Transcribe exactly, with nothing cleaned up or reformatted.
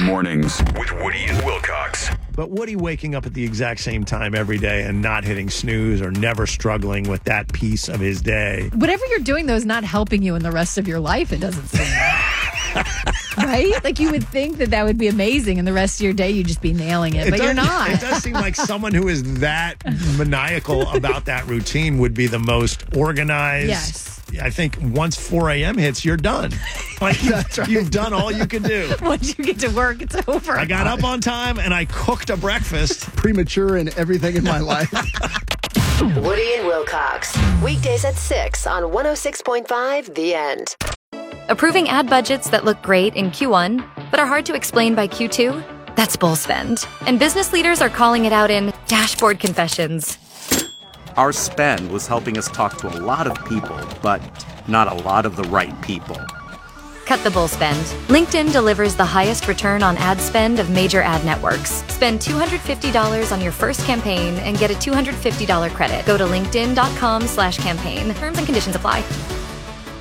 Mornings with Woody and Wilcox. But Woody waking up at the exact same time every day and not hitting snooze or never struggling with that piece of his day. Whatever you're doing, though, is not helping you in the rest of your life, it doesn't seem. Right? Like you would think that that would be amazing and the rest of your day you'd just be nailing it, It but does- you're not. It does seem like someone who is that maniacal about that routine would be the most organized. Yes. I think once four a.m. hits, you're done. Like you've, right. you've done all you can do. Once you get to work, it's over. I got up on time and I cooked a breakfast. Premature in everything in my life. Woody and Wilcox. Weekdays at six on one oh six point five The End. Approving ad budgets that look great in Q one, but are hard to explain by Q two? That's bull spend. And business leaders are calling it out in dashboard confessions. Our spend was helping us talk to a lot of people, but not a lot of the right people. Cut the bull spend. LinkedIn delivers the highest return on ad spend of major ad networks. Spend two hundred fifty dollars on your first campaign and get a two hundred fifty dollars credit. Go to linkedin.com slash campaign. Terms and conditions apply.